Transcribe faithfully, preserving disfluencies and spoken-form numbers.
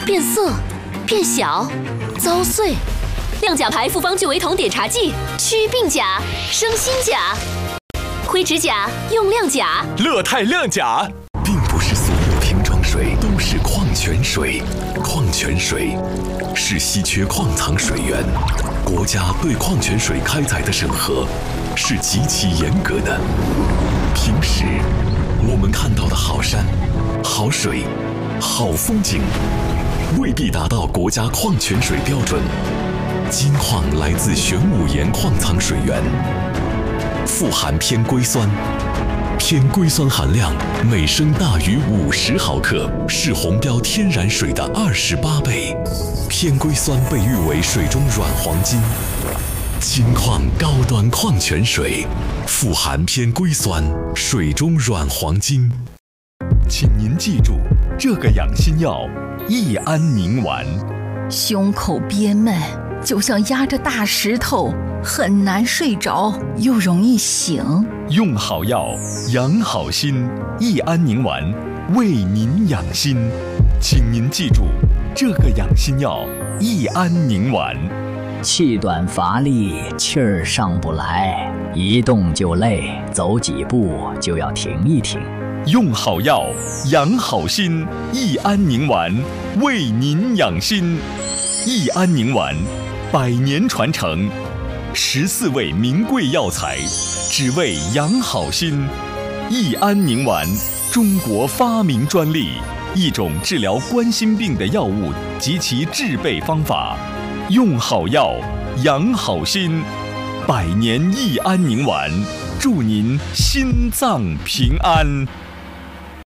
变色、变小、糟碎。亮甲牌复方聚维酮碘茶剂，祛病甲、生新甲。灰指甲用亮甲。 乐泰亮甲。并不是所有瓶装水都是矿泉水，矿泉水是稀缺矿藏水源，国家对矿泉水开采的审核是极其严格的。平时我们看到的好山、好水、好风景，未必达到国家矿泉水标准。金矿来自玄武岩矿藏水源，富含偏硅酸，偏硅酸含量每升大于五十毫克，是红标天然水的二十八倍。偏硅酸被誉为水中软黄金。金矿高端矿泉水，富含偏硅酸，水中软黄金。 请您记住这个养心药：益安宁丸。 胸口憋闷，就像压着大石头，很难睡着，又容易醒。 用好药，养好心。益安宁丸为您养心，请您记住这个养心药：益安宁丸。 气短乏力，气儿上不来，一动就累，走几步就要停一停。 用好药，养好心。益安宁丸为您养心。益安宁丸，百年传承，十四味名贵药材，只为养好心。益安宁丸，中国发明专利，一种治疗冠心病的药物及其制备方法。用好药，养好心。百年益安宁丸，祝您心脏平安。